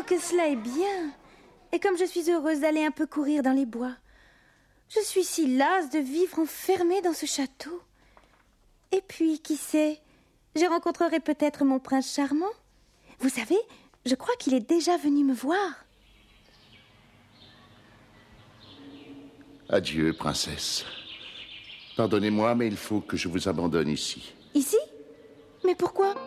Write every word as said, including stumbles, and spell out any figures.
que cela est bien. Et comme je suis heureuse d'aller un peu courir dans les bois. Je suis si lasse de vivre enfermée dans ce château. Et puis, qui sait, je rencontrerai peut-être mon prince charmant. Vous savez, je crois qu'il est déjà venu me voir. Adieu, princesse. Pardonnez-moi, mais il faut que je vous abandonne ici. Ici? Mais pourquoi?